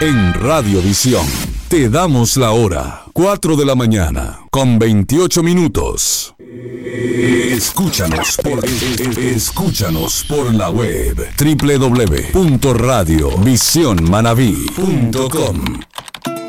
En Radiovisión te damos la hora, 4 de la mañana, con 28 minutos. Escúchanos por la web www.radiovisionmanaví.com.